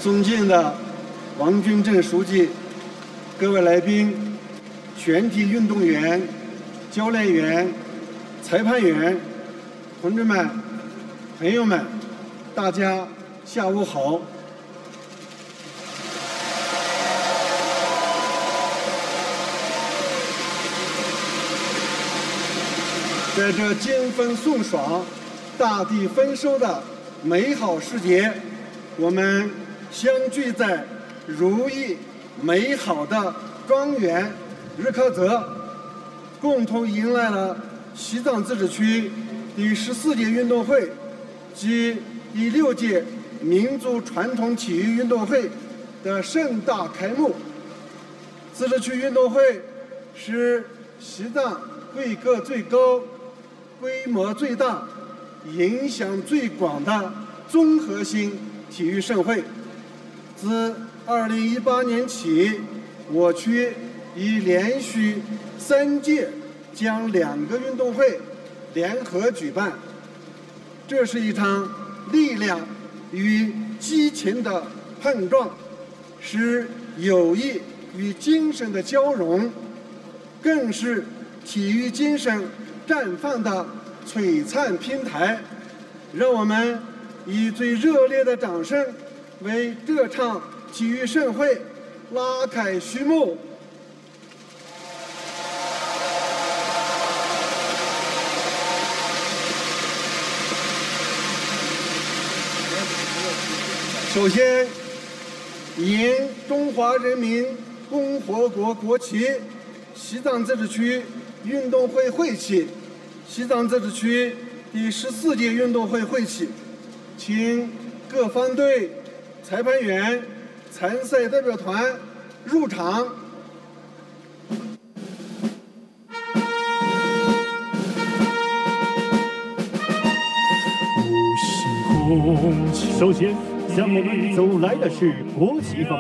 尊敬的王军正书记、各位来宾、全体运动员、教练员、裁判员、同志们、朋友们，大家下午好。在这金风送爽、大地丰收的美好时节，我们相聚在如意美好的庄园日喀则，共同迎来了西藏自治区第14届运动会及第6届民族传统体育运动会的盛大开幕。自治区运动会是西藏规格最高、规模最大、影响最广的综合性体育盛会。自2018年起，我区已连续3届将2个运动会联合举办。这是一场力量与激情的碰撞，是友谊与精神的交融，更是体育精神绽放的璀璨平台。让我们以最热烈的掌声为这场体育盛会拉开序幕。首先，迎中华人民共和国国旗、西藏自治区运动会会旗、西藏自治区第14届运动会会旗，请各方队、裁判员、参赛代表团入场。 首先向我们走来的是国旗方